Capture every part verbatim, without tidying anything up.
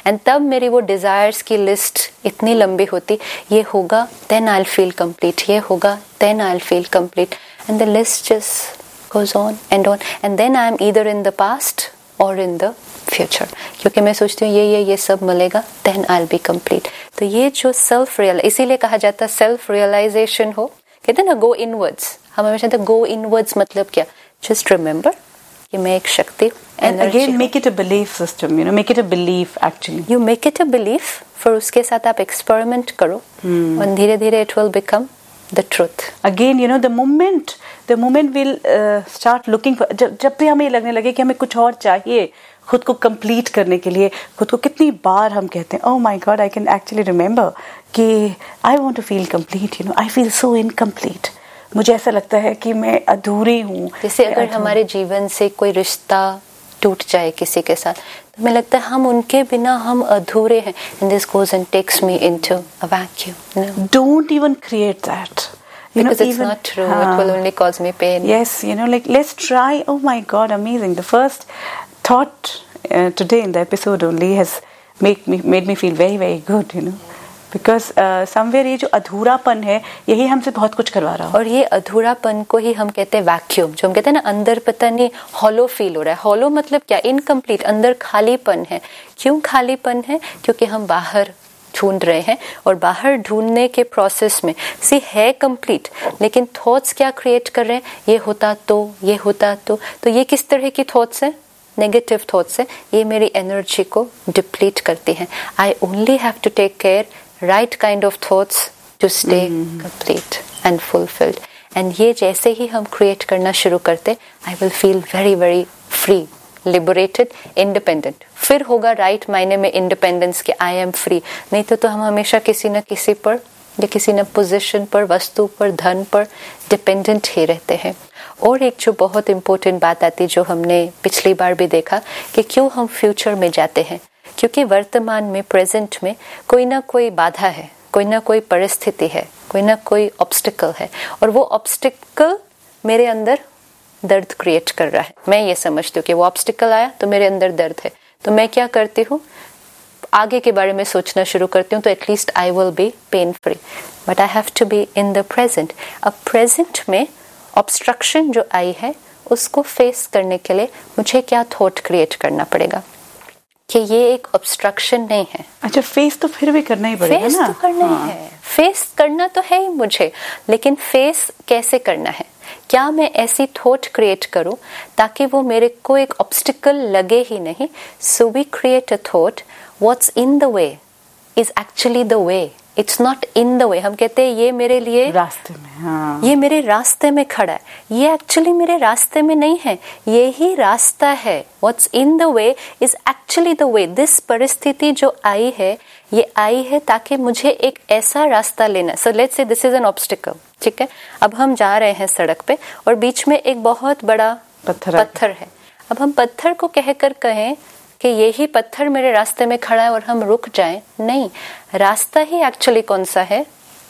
And तब मेरी वो डिजायर्स की लिस्ट इतनी लंबी होती, ये होगा then I will feel complete, ये होगा then I will feel complete, and the list just goes on and on, and then I am either in the past or in the future, क्योंकि मैं सोचती हूँ ये ये ये सब मिलेगा then I'll be complete। तो ये जो self real, इसीलिए कहा जाता है self realization हो, कहते हैं ना go inwards, हम हमेशा कहते हैं go inwards मतलब क्या, just remember कि मैं एक शक्ति हूँ, and again make it a belief system, you know, make it a belief actually, you make it a belief, फिर उसके साथ आप experiment करो hmm. और धीरे धीरे it will become the truth। Again, you know, the moment the moment we'll uh, start looking for, जब जब भी हमें लगने लगे कि हमें कुछ और चाहिए खुद को कंप्लीट करने के लिए, खुद को कितनी बार हम कहते हैं, oh my God, I can actually remember कि I want to feel complete, you know, I feel so incomplete, मुझे ऐसा लगता है कि मैं अधूरी हूँ। जैसे अगर हमारे जीवन से कोई रिश्ता टूट जाए किसी के साथ, तो हमें लगता है हम उनके बिना हम अधूरे हैं, and this goes and takes me into a vacuum, you know? Don't even create that, you because know, it's even, not true, uh, it will only cause me pain। yes, you know, like let's try, oh my God, amazing, the first thought uh, today in the episode only has make me made me feel very very good, you know, because uh, somewhere ये जो अधूरापन है यही हमसे बहुत कुछ करवा रहा है, और ये अधूरापन को ही हम कहते हैं वैक्यूम, जो हम कहते हैं ना अंदर पता नहीं हॉलो फील हो रहा है। हॉलो मतलब क्या, इनकम्प्लीट, अंदर खालीपन है। क्यों खालीपन है? क्योंकि हम बाहर ढूंढ रहे हैं, और बाहर ढूंढने के प्रोसेस में सी है कंप्लीट, लेकिन थॉट्स क्या क्रिएट कर रहे हैं, ये होता तो, ये होता तो। तो ये किस तरह की थॉट्स हैं? नेगेटिव थॉट्स हैं। ये मेरी एनर्जी को डिप्लीट करती हैं। I only have to take care right kind of thoughts to stay mm-hmm. complete and fulfilled, and ये जैसे ही हम create करना शुरू करते, I will feel very very free, liberated, independent। फिर होगा right मायने में independence के I am free, नहीं तो तो हम हमेशा किसी न किसी पर या किसी न पोजीशन पर, वस्तु पर, धन पर डिपेंडेंट ही रहते हैं। और एक जो बहुत इंपॉर्टेंट बात आती, जो हमने पिछली बार भी देखा, कि क्यों हम फ्यूचर में जाते हैं, क्योंकि वर्तमान में, प्रेजेंट में कोई ना कोई बाधा है, कोई ना कोई परिस्थिति है, कोई ना कोई ऑब्स्टिकल है, और वो ऑब्स्टिकल मेरे अंदर दर्द क्रिएट कर रहा है। मैं ये समझती हूँ कि वो ऑब्स्टिकल आया तो मेरे अंदर दर्द है, तो मैं क्या करती हूँ, आगे के बारे में सोचना शुरू करती हूँ, तो at least I will be pain free, but I have to be in the present. अब प्रेजेंट में ऑब्स्ट्रक्शन जो आई है उसको फेस करने के लिए मुझे क्या थॉट क्रिएट करना पड़ेगा कि ये एक ऑब्स्ट्रक्शन नहीं है। अच्छा, फेस तो फिर भी करना ही पड़ेगा ना? फेस तो करना हाँ। है, फेस करना तो है ही मुझे, लेकिन फेस कैसे करना है? क्या मैं ऐसी थॉट क्रिएट करूं ताकि वो मेरे को एक ऑब्स्टिकल लगे ही नहीं। So we create a thought, what's in the way is actually the way, it's not in the way. हम कहते हैं ये मेरे लिए रास्ते में, हाँ। ये मेरे रास्ते में खड़ा है, ये एक्चुअली मेरे रास्ते में नहीं है, ये ही रास्ता है। What's in the way is actually the way. This परिस्थिति जो आई है, ये आई है ताकि मुझे एक ऐसा रास्ता लेना। So let's say this is an obstacle, ठीक है। अब हम जा रहे हैं सड़क पे और बीच में एक बहुत बड़ा पत्थर पत्थर है। अब हम पत्थर को कहकर कहें कि यही पत्थर मेरे रास्ते में खड़ा है और हम रुक जाएं, नहीं, रास्ता ही एक्चुअली कौन सा है?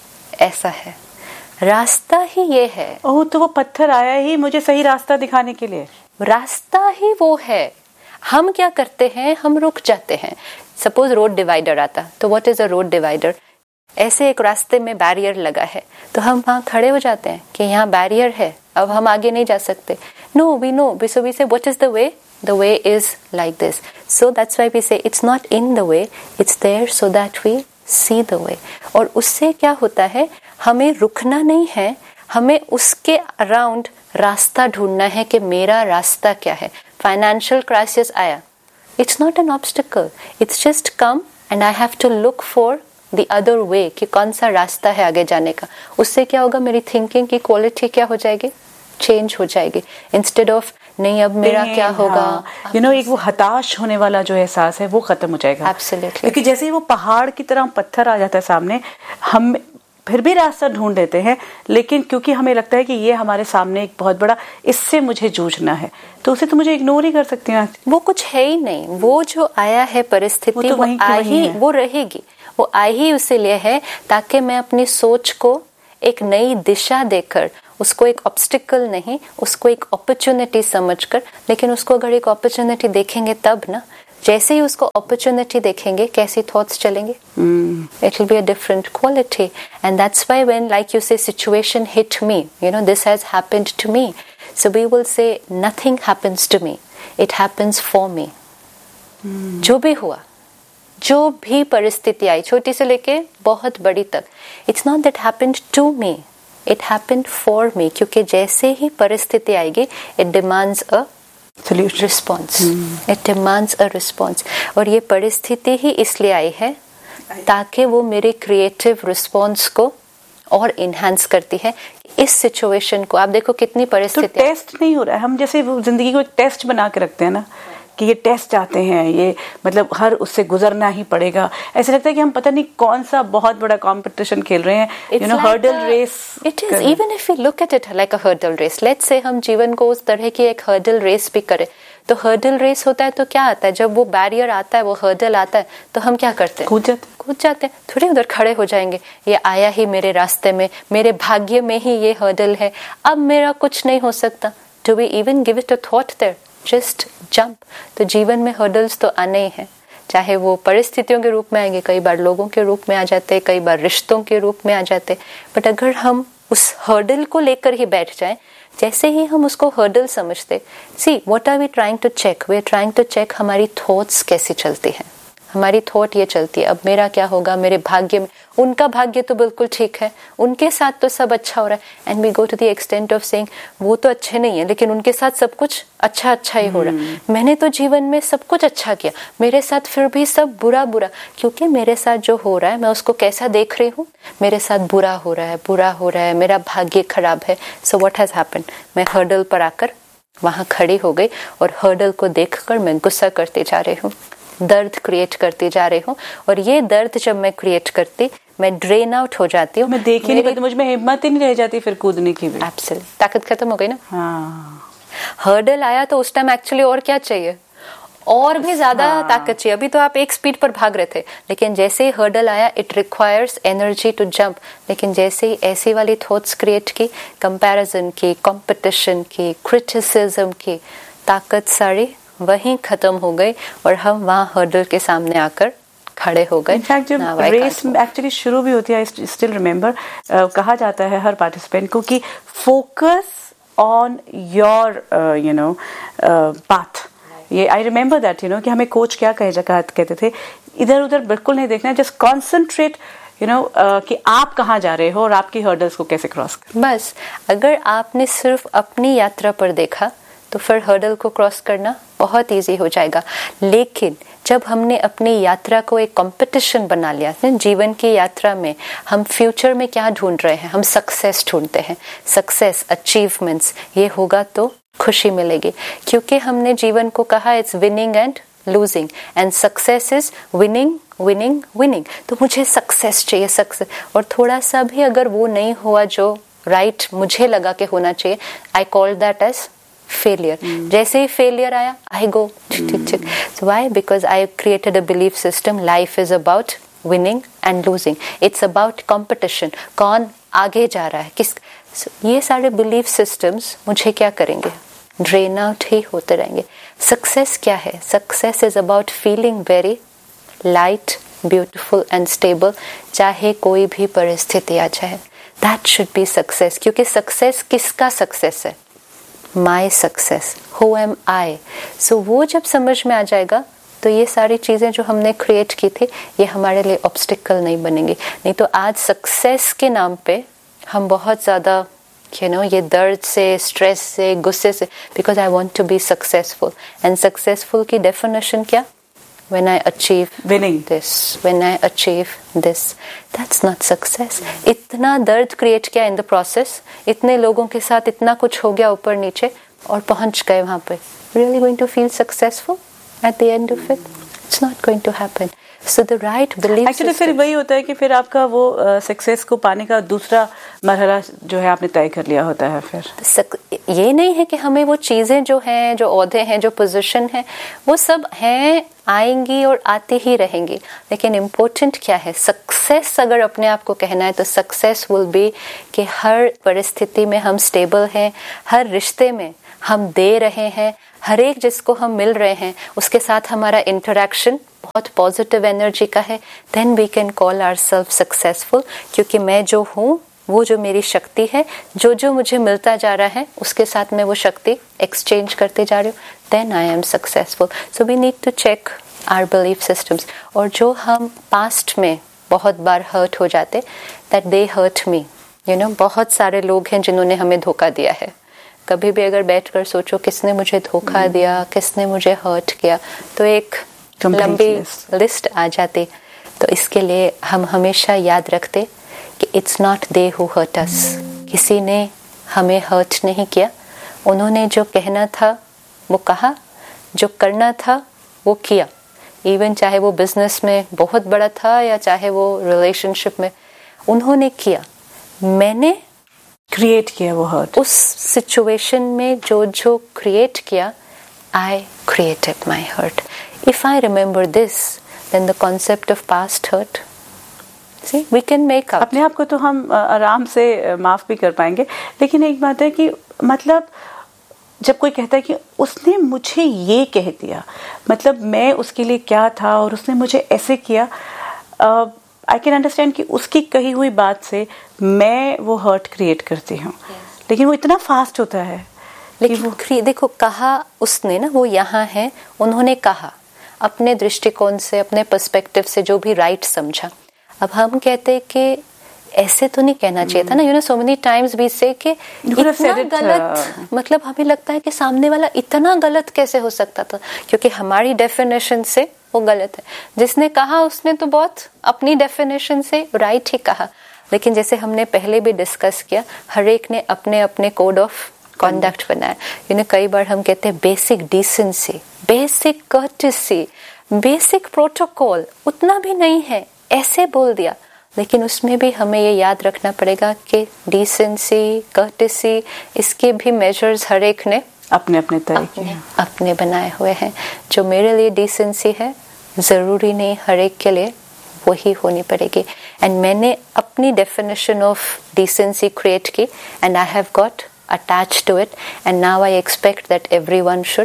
ऐसा है, रास्ता ही ये है। ओह, तो वो पत्थर आया ही मुझे सही रास्ता दिखाने के लिए। रास्ता ही वो है। हम क्या करते हैं, हम रुक जाते हैं। सपोज रोड डिवाइडर आता, तो what is a road divider? ऐसे एक रास्ते में बैरियर लगा है, तो हम वहां खड़े हो जाते हैं कि यहाँ बैरियर है, अब हम आगे नहीं जा सकते। No, we know, so we से what is the way? The way is like this. So that's why we say it's not in the way, it's there so that we see the way. और उससे क्या होता है, हमें रुकना नहीं है, हमें उसके अराउंड रास्ता ढूंढना है कि मेरा रास्ता क्या है। फाइनेंशियल क्राइसिस आया, it's not an obstacle, it's just come and I have to look for the other way कि कौन सा रास्ता है आगे जाने का। उससे क्या होगा, मेरी थिंकिंग की क्वालिटी क्या हो जाएगी? चेंज हो जाएगी। इंस्टेड ऑफ नहीं अब मेरा क्या होगा, यू नो, एक वो हताश होने वाला जो एहसास है वो खत्म हो जाएगा। एब्सोल्युटली। क्योंकि जैसे ही वो पहाड़ की तरह पत्थर आ जाता है सामने, हम फिर भी रास्ता ढूंढ लेते हैं, लेकिन क्योंकि हमें लगता है कि ये हमारे सामने एक बहुत बड़ा, इससे मुझे जूझना है, तो उसे तो मुझे इग्नोर ही कर सकती हैं। वो कुछ है ही नहीं, वो जो आया है परिस्थिति, वो, तो वो आ ही वो रहेगी, वो आई ही इसीलिए है ताकि मैं अपनी सोच को एक नई दिशा देकर, उसको एक ऑब्स्टिकल नहीं, उसको एक अपॉर्चुनिटी समझकर, लेकिन उसको अगर एक अपॉर्चुनिटी देखेंगे तब ना, जैसे ही उसको अपॉर्चुनिटी देखेंगे कैसी थॉट्स चलेंगे, it will be a different quality. And that's why when like you से situation hit me, you know this has happened to me, so we will say nothing happens to me, it happens for me. जो भी हुआ, जो भी परिस्थिति आई, छोटी से लेके बहुत बड़ी तक, it's not that happened to me, it happened for me. क्योंकि जैसे ही परिस्थिति आएगी it demands a response, it demands a response. और ये परिस्थिति ही इसलिए आई है ताकि वो मेरे क्रिएटिव रिस्पॉन्स को और इनहेंस करती है. इस सिचुएशन को आप देखो कितनी परिस्थिति, तो टेस्ट नहीं हो रहा है. हम जैसे वो जिंदगी को एक टेस्ट बना के रखते हैं ना, कि ये टेस्ट आते हैं, ये मतलब हर उससे गुजरना ही पड़ेगा. ऐसा लगता है कि हम पता नहीं कौन सा बहुत बड़ा कंपटीशन खेल रहे हैं, you know hurdle race. It is even if you look at it like a hurdle race. Let's say हम जीवन को उस तरह की एक हर्डल रेस भी करें, तो हर्डल रेस होता है तो क्या आता है, जब वो बैरियर आता है, वो हर्डल आता है, तो हम क्या करते हैं, कूद जाते कूद जाते हैं. थोड़ी उधर खड़े हो जाएंगे, ये आया ही मेरे रास्ते में, मेरे भाग्य में ही ये हर्डल है, अब मेरा कुछ नहीं हो सकता. Do we even give it a thought there? Just jump. तो जीवन में हर्डल्स तो आने ही हैं, चाहे वो परिस्थितियों के रूप में आएंगे, कई बार लोगों के रूप में आ जाते, कई बार रिश्तों के रूप में आ जाते. बट अगर हम उस हर्डल को लेकर ही बैठ जाएं, जैसे ही हम उसको हर्डल समझते, see what are we trying to check, we are trying to check हमारी थॉट्स कैसी चलती हैं. हमारी थॉट ये चलती है, अब मेरा क्या होगा, मेरे भाग्य में, उनका भाग्य तो बिल्कुल ठीक है, उनके साथ तो सब अच्छा हो रहा है. And we go to the extent of saying वो तो अच्छे नहीं है, लेकिन उनके साथ सब कुछ अच्छा अच्छा ही हो रहा है. मैंने तो जीवन में सब कुछ अच्छा किया, मेरे साथ फिर भी सब बुरा बुरा. क्योंकि मेरे साथ जो हो रहा है मैं उसको कैसा देख रही हूँ, मेरे साथ बुरा हो रहा है, बुरा हो रहा है, मेरा भाग्य खराब है. सो व्हाट हैज हैपेंड, मैं हर्डल पर आकर वहां खड़ी हो गई और हर्डल को देखकर मैं गुस्सा करती जा रही हूँ, दर्द क्रिएट करती जा रही हूँ. और ये दर्द जब मैं क्रिएट करती, मैं ड्रेन आउट हो जाती हूँ, मैं देख ही नहीं पाती, मुझ में हिम्मत ही नहीं रह जाती फिर कूदने की भी. एब्सोल्युटली ताकत खत्म हो गई ना. हाँ. हर्डल आया तो उस टाइम एक्चुअली और क्या चाहिए, और भी ज्यादा हाँ. ताकत चाहिए. अभी तो आप एक स्पीड पर भाग रहे थे, लेकिन जैसे ही हर्डल आया it requires energy to jump. लेकिन जैसे ही ऐसी वाली थॉट्स क्रिएट की, कंपैरिजन की, कंपटीशन की, क्रिटिसिज्म की, ताकत सारी वहीं खत्म हो गई और हम वहां हर्डल के सामने आकर खड़े हो गए. इनफैक्ट जब रेस एक्चुअली शुरू भी होती है, आई स्टिल रिमेम्बर, कहा जाता है हर पार्टिसिपेंट को कि focus on your you know path. ये I remember that, you know, कि हमें कोच क्या कहे कहते थे, इधर उधर बिल्कुल नहीं देखना, जस्ट कॉन्सेंट्रेट यू नो कि आप कहाँ जा रहे हो और आपकी हर्डल्स को कैसे क्रॉस कर. बस अगर आपने सिर्फ अपनी यात्रा पर देखा तो फिर हर्डल को क्रॉस करना बहुत इजी हो जाएगा. लेकिन जब हमने अपनी यात्रा को एक कंपटीशन बना लिया, जीवन की यात्रा में हम फ्यूचर में क्या ढूंढ रहे हैं, हम सक्सेस ढूंढते हैं, सक्सेस, अचीवमेंट्स, ये होगा तो खुशी मिलेगी. क्योंकि हमने जीवन को कहा it's winning and losing, and success is winning winning winning. तो मुझे सक्सेस चाहिए, सक्सेस. और थोड़ा सा भी अगर वो नहीं हुआ जो राइट right मुझे लगा कि होना चाहिए, I call that as failure. mm. जैसे ही फेलियर आया आई गो ठीक ठीक. So why? Because I created a belief system, life is about winning and losing, it's about competition, कौन आगे जा रहा है, किस. so, ये सारे बिलीफ सिस्टम्स मुझे क्या करेंगे, ड्रेन आउट ही होते रहेंगे. सक्सेस क्या है? Success is about feeling very light, beautiful and stable, चाहे कोई भी परिस्थिति आ जाए. That should be success. क्योंकि सक्सेस किसका सक्सेस है? माई सक्सेस, हु एम आई. सो वो जब समझ में आ जाएगा तो ये सारी चीजें जो हमने क्रिएट की थी ये हमारे लिए ऑब्स्टिकल नहीं बनेंगी. नहीं तो आज सक्सेस के नाम पे हम बहुत ज्यादा यू नो ये दर्द से, स्ट्रेस से, गुस्से से, because I want to be successful. And successful की डेफिनेशन क्या? When I achieve winning this, when I achieve this, that's not success. इतना दर्द क्रिएट किया in the process, इतने लोगों के साथ इतना कुछ हो गया ऊपर नीचे और पहुंच गए वहां पे. Really going to feel successful at the end of it? It's not going to happen. So the right belief Actually, फिर वही होता है कि फिर आपका वो सक्सेस uh, को पाने का दूसरा मरहला जो है आपने तय कर लिया होता है. फिर ये नहीं है कि हमें वो चीजें जो हैं, जो ओहदे हैं, जो पोजीशन है, वो सब हैं, आएंगी और आती ही रहेंगी. लेकिन इम्पोर्टेंट क्या है? सक्सेस अगर अपने आप को कहना है तो सक्सेस विल बी कि हर परिस्थिति में हम स्टेबल हैं, हर रिश्ते में हम दे रहे हैं, हर एक जिसको हम मिल रहे हैं उसके साथ हमारा इंटरेक्शन बहुत पॉजिटिव एनर्जी का है, then we can call ourselves successful. क्योंकि मैं जो हूँ, वो जो मेरी शक्ति है, जो जो मुझे मिलता जा रहा है उसके साथ मैं वो शक्ति एक्सचेंज करते जा रही हूँ, then I am successful. So we need to check our belief systems. और जो हम पास्ट में बहुत बार हर्ट हो जाते, that they hurt me, you know, बहुत सारे लोग हैं जिन्होंने हमें धोखा दिया है। कभी भी अगर बैठकर सोचो किसने मुझे धोखा hmm. दिया, किसने मुझे हर्ट किया, तो एक लंबी लिस्ट आ जाती। तो इसके लिए हम हमेशा याद रखते कि it's not they who hurt अस। किसी ने हमें हर्ट नहीं किया, उन्होंने जो कहना था वो कहा, जो करना था वो किया। इवन चाहे वो बिजनेस में बहुत बड़ा था या चाहे वो रिलेशनशिप में, उन्होंने किया। मैंने क्रिएट किया वो हर्ट। उस सिचुएशन में जो जो क्रिएट किया, I created my hurt. If I remember this, then the concept of past hurt, see we can make up। अपने आप को तो हम आराम से माफ भी कर पाएंगे, लेकिन एक बात है कि मतलब जब कोई कहता है कि उसने मुझे ये कह दिया, मतलब मैं उसके लिए क्या था और उसने मुझे ऐसे किया, आई कैन अंडरस्टैंड कि उसकी कही हुई बात से मैं वो हर्ट क्रिएट करती हूँ, yes. लेकिन वो इतना फास्ट होता है। लेकिन वो देखो, कहा उसने ना, वो यहाँ है, उन्होंने कहा अपने दृष्टिकोण से, अपने पर्सपेक्टिव से जो भी राइट समझा। अब हम कहते कि ऐसे तो नहीं कहना चाहिए था ना, you know, so many times we से कि इतना गलत, मतलब हमें लगता है कि सामने वाला इतना गलत कैसे हो सकता था, क्योंकि हमारी डेफिनेशन से वो गलत है। जिसने कहा उसने तो बहुत अपनी डेफिनेशन से राइट ही कहा, लेकिन जैसे हमने पहले भी डिस्कस किया, हर एक ने अपने अपने कोड ऑफ कॉन्डक्ट बनाया। यू नो, कई बार हम कहते हैं basic decency, basic courtesy, basic protocol उतना भी नहीं है, ऐसे बोल दिया। लेकिन उसमें भी हमें ये याद रखना पड़ेगा कि डिसेंसी, कर्टेसी, इसके भी मेजर्स हर एक ने अपने अपने तरीके अपने, अपने बनाए हुए हैं। जो मेरे लिए डिसेंसी है, जरूरी नहीं हर एक के लिए वही होनी पड़ेगी। एंड मैंने अपनी डेफिनेशन ऑफ डिसेंसी क्रिएट की, and I have got attached to it, and now I expect that everyone should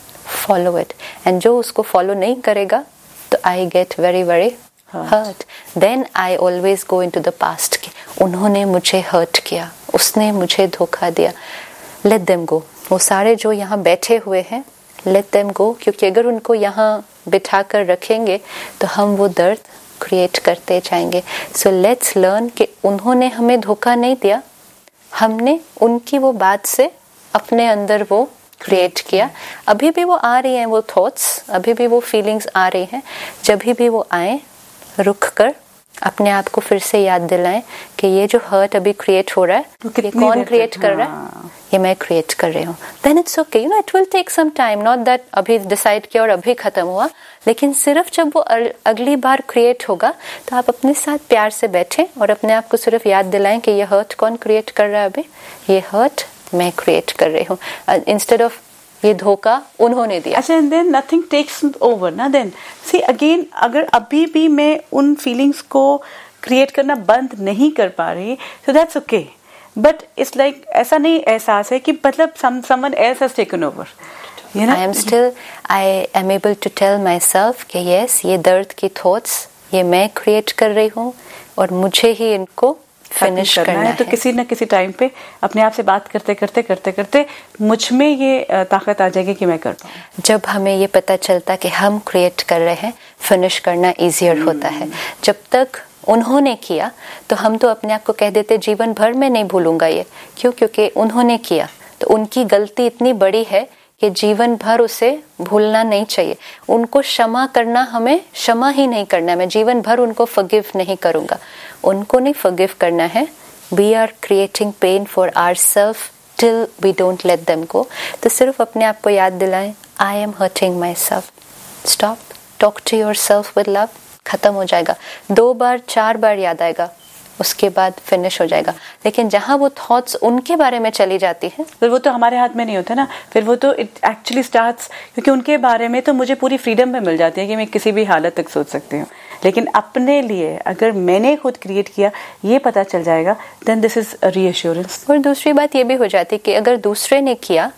follow it. And जो उसको फॉलो नहीं करेगा, तो I get very very hurt. Then I always go into the past कि उन्होंने मुझे hurt किया, उसने मुझे धोखा दिया। Let them go. वो सारे जो यहाँ बैठे हुए हैं, लेट देम गो, क्योंकि अगर उनको यहाँ बिठा कर रखेंगे तो हम वो दर्द क्रिएट करते जाएंगे। सो लेट्स लर्न कि उन्होंने हमें धोखा नहीं दिया, हमने उनकी वो बात से अपने अंदर वो क्रिएट किया। अभी भी वो आ रही हैं वो थॉट्स, अभी भी वो फीलिंग्स आ रही हैं। जब भी वो आए, रुक कर अपने आप को फिर से याद दिलाएं कि ये जो हर्ट अभी क्रिएट हो रहा है, ये कौन क्रिएट कर रहा है? ये मैं क्रिएट कर रही हूँ। Then it's okay, you know, it will take some time, not that अभी डिसाइड किया और अभी खत्म हुआ, लेकिन सिर्फ जब वो अगली बार क्रिएट होगा तो आप अपने साथ प्यार से बैठे और अपने आप को सिर्फ याद दिलाएं कि ये हर्ट कौन क्रिएट कर रहा है अभी? ये हर्ट मैं क्रिएट कर रही हूँ, इंस्टेड ऑफ ये धोखा उन्होंने दिया। अच्छा, and then nothing takes over ना। देन सी अगेन, अगर अभी भी मैं उन फीलिंग्स को क्रिएट करना बंद नहीं कर पा रही, so that's okay, but it's like ऐसा नहीं एहसास है कि मतलब someone else has taken over, you know. I am still, I am able to tell my self कि यस, ये दर्द की थॉट्स ये मैं क्रिएट कर रही हूँ और मुझे ही इनको फिनिश करना, करना है। तो किसी न किसी टाइम पे अपने आप से बात करते करते करते करते मुझ में ये ताकत आ जाएगी कि मैं कर पाऊँ। जब हमें ये पता चलता कि हम क्रिएट कर रहे हैं, फिनिश करना इजियर होता है। जब तक उन्होंने किया तो हम तो अपने आप को कह देते जीवन भर में नहीं भूलूंगा ये, क्यों? क्योंकि उन्होंने किया तो उनकी गलती इतनी बड़ी है कि जीवन भर उसे भूलना नहीं चाहिए। उनको क्षमा करना, हमें क्षमा ही नहीं करना है, मैं जीवन भर उनको फॉरगिव नहीं करूंगा। उनको नहीं फॉरगिव करना है। We are creating pen for ourselves till we don't let them go. तो सिर्फ अपने आप को याद दिलाएं, I am hurting my self, stop, talk to your self with love. खत्म हो जाएगा। दो बार चार बार याद आएगा, उसके बाद फिनिश हो जाएगा। लेकिन जहां वो थॉट्स उनके बारे में चली जाती हैं, फिर वो तो हमारे हाथ में नहीं होता ना, फिर वो तो इट एक्चुअली स्टार्ट्स, क्योंकि उनके बारे में तो मुझे पूरी फ्रीडम में मिल जाती है कि मैं किसी भी हालत तक सोच सकती हूँ। लेकिन अपने लिए अगर मैंने खुद क्रिएट किया, ये पता चल जाएगा, देन दिस इज रीअश्योरेंस। और दूसरी बात ये भी हो जाती है कि अगर दूसरे ने किया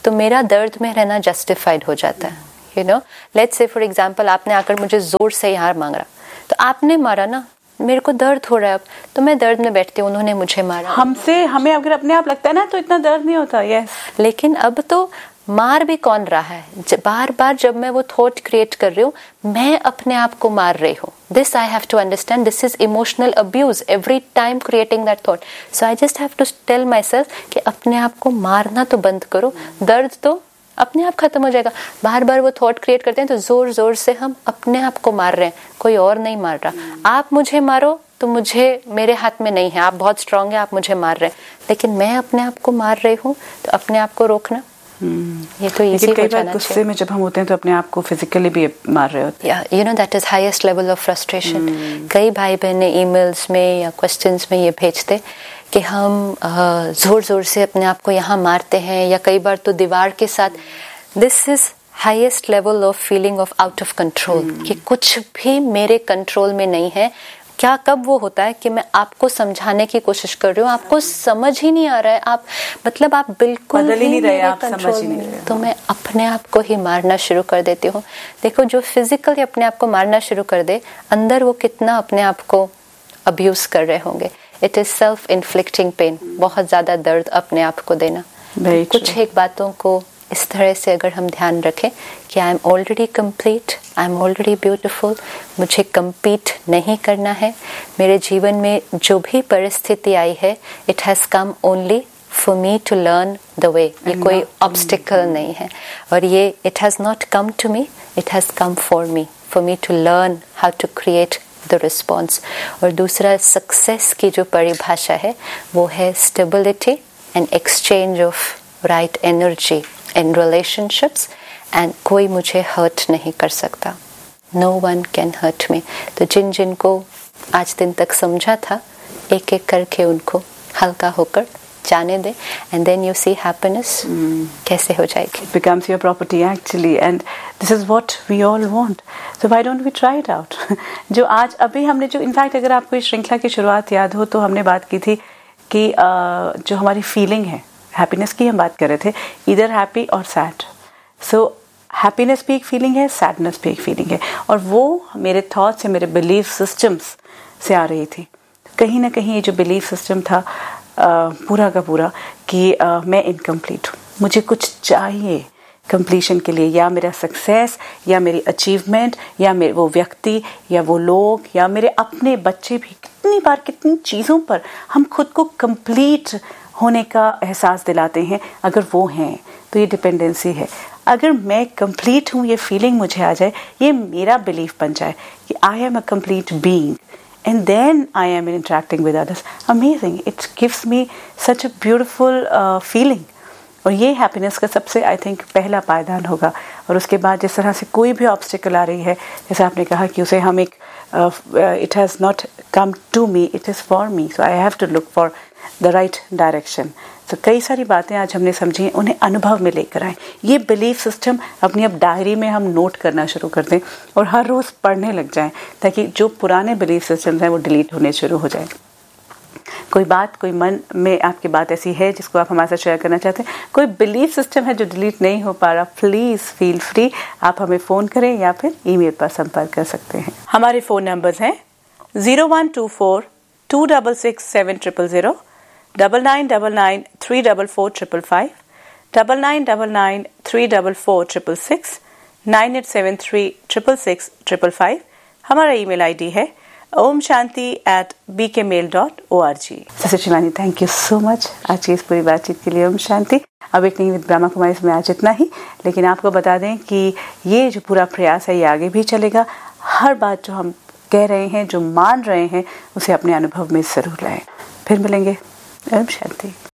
तो मेरा दर्द में रहना जस्टिफाइड हो जाता है। You know, let's say for example आपने आकर मुझे जोर से यहाँ मांगा, तो आपने मारा ना, मेरे को दर्द हो रहा है अब, तो मैं दर्द में बैठती हूँ, उन्होंने मुझे मारा। हमसे हमें अगर अपने आप लगता है ना तो इतना दर्द नहीं होता। यस, लेकिन अब तो मार भी कौन रहा है? बार बार जब मैं वो थॉट क्रिएट कर रही हूँ, मैं अपने आप को मार रही हूँ। This I have to understand, this is emotional abuse every time creating that thought. So I just have to tell my self कि अपने आप को मारना तो बंद करो, दर्द तो अपने आप खत्म हो जाएगा। बार बार वो थॉट क्रिएट करते हैं तो जोर जोर से हम अपने आप को मार रहे हैं, कोई और नहीं मार रहा। आप मुझे मारो तो मुझे, मेरे हाथ में नहीं है, आप बहुत स्ट्रांग है, आप मुझे मार रहे हैं, लेकिन मैं अपने आप को मार रही हूँ, तो अपने आप को रोकना Hmm. ये तो इजी हो जाना चाहिए। गुस्से में जब हम होते हैं तो अपने आप को फिजिकली भी मार रहे होते हैं। You know, that is highest level of frustration. कई भाई बहने ईमेल्स में या क्वेश्चंस में ये भेजते कि हम जोर जोर से अपने आप को यहाँ मारते हैं, या कई बार तो दीवार के साथ। This is highest level of feeling of out of control, कि कुछ भी मेरे कंट्रोल में नहीं है। क्या कब वो होता है कि मैं आपको समझाने की कोशिश कर रही हूँ, आपको समझ ही नहीं आ रहा है, आप मतलब आप बिल्कुल बदल ही नहीं रहे, आप समझ ही नहीं रहे, तो मैं अपने आप को ही मारना शुरू कर देती हूँ। देखो, जो फिजिकली अपने आप को मारना शुरू कर दे, अंदर वो कितना अपने आप को अब्यूज कर रहे होंगे। It is self inflicting pen, बहुत ज्यादा दर्द अपने आप को देना। कुछ एक बातों को इस तरह से अगर हम ध्यान रखें कि I am already complete, I am already beautiful, मुझे कम्पीट नहीं करना है। मेरे जीवन में जो भी परिस्थिति आई है, it has come only for me to learn the way. ये कोई ऑब्स्टिकल नहीं है, और ये it has not come to me, it has come for me, for me to learn how to create the response. और दूसरा, success की जो परिभाषा है वो है stability and exchange of right energy in relationships, and कोई मुझे हर्ट नहीं कर सकता, no one can hurt me. तो जिन जिन को आज दिन तक समझा था, एक एक करके उनको हल्का होकर जाने दे, and then you see happiness कैसे हो जाएगी। It becomes your property actually, and this is what we all want. So why don't we try it out? जो आज अभी हमने जो इनफैक्ट अगर आपको इस श्रृंखला की शुरुआत याद हो तो हमने बात की थी कि uh, जो हमारी फीलिंग है, हैप्पीनेस की हम बात कर रहे थे, इधर हैप्पी और सैड। सो हैप्पीनेस भी एक फीलिंग है, सैडनेस भी एक फीलिंग है, और वो मेरे थॉट्स से, मेरे बिलीफ सिस्टम्स से आ रही थी। कहीं ना कहीं ये जो बिलीफ सिस्टम था Uh, पूरा का पूरा कि uh, मैं इनकम्प्लीट हूँ, मुझे कुछ चाहिए कंप्लीशन के लिए, या मेरा सक्सेस, या मेरी अचीवमेंट, या मेरे वो व्यक्ति, या वो लोग, या मेरे अपने बच्चे भी। कितनी बार कितनी चीज़ों पर हम खुद को कंप्लीट होने का एहसास दिलाते हैं। अगर वो हैं तो ये डिपेंडेंसी है। अगर मैं कंप्लीट हूँ, ये फीलिंग मुझे आ जाए, ये मेरा बिलीफ बन जाए कि I am a complete being, and then I am interacting with others. Amazing. It gives me such a beautiful uh, feeling. और ये हैप्पीनेस का सबसे आई थिंक पहला पायदान होगा। और उसके बाद जिस तरह से कोई भी ऑब्स्टिकल आ रही है, जैसे आपने कहा कि उसे हम एक it has not come to me, it is for me, so I have to look for the right direction. तो कई सारी बातें आज हमने समझी, उन्हें अनुभव में लेकर आए। ये बिलीफ सिस्टम अपनी अब डायरी में हम नोट करना शुरू कर दें और हर रोज़ पढ़ने लग जाएं, ताकि जो पुराने बिलीफ सिस्टम्स हैं वो डिलीट होने शुरू हो जाए। कोई बात, कोई मन में आपकी बात ऐसी है जिसको आप हमारे साथ शेयर करना चाहते हैं, कोई बिलीफ सिस्टम है जो डिलीट नहीं हो पा रहा, प्लीज़ फील फ्री, आप हमें फ़ोन करें या फिर ईमेल पर संपर्क कर सकते हैं। हमारे फ़ोन नंबर्स हैं zero one two four to double six seven triple zero, double nine double nine three double four triple five, double nine double nine three double four triple six, nine eight seven three triple six triple five. हमारा email ID है Om Shanti eight B के mail dot O R G. Sir Shivani, thank you so much आज की इस पूरी बातचीत के लिए। ओम शांति। अब एक नहीं विद ब्रह्मा कुमारी में आज इतना ही, लेकिन आपको बता दें कि ये जो पूरा प्रयास है ये आगे भी चलेगा। हर बात जो हम कह रहे हैं, जो मान रहे हैं, उसे अपने अनुभव में ज़रूर लाएं। फिर मिलेंगे। ओम शांति।